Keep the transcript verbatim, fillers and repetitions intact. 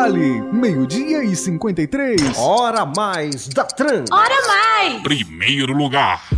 Vale, meio-dia e cinquenta e três. Hora mais da Trans. Hora mais! Primeiro lugar.